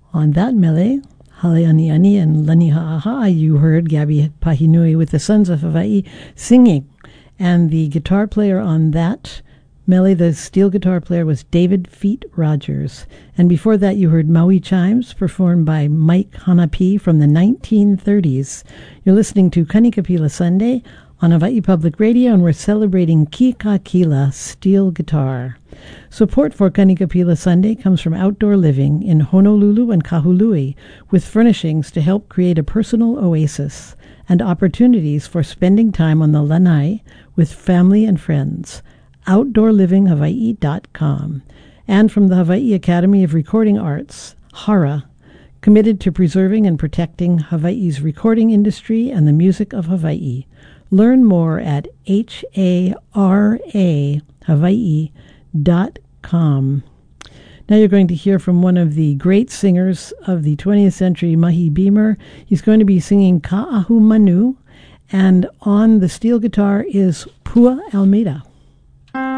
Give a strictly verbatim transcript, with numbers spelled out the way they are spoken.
On that mele, Haleaniani and Laniha'aha, you heard Gabby Pahinui with the Sons of Hawaii singing. And the guitar player on that mele, the steel guitar player, was David Feet Rogers. And before that, you heard Maui Chimes performed by Mike Hanapi from the nineteen thirties. You're listening to Kanikapila Sunday on Hawaii Public Radio, and we're celebrating Kikakila steel guitar. Support for Kanikapila Sunday comes from Outdoor Living in Honolulu and Kahului, with furnishings to help create a personal oasis and opportunities for spending time on the lanai with family and friends. outdoor living hawaii dot com. And from the Hawaii Academy of Recording Arts, HARA, committed to preserving and protecting Hawaii's recording industry and the music of Hawaii. Learn more at H A R A Hawaii dot com. Now you're going to hear from one of the great singers of the twentieth century, Mahi Beamer. He's going to be singing Ka'ahu Manu, and on the steel guitar is Pua Almeida.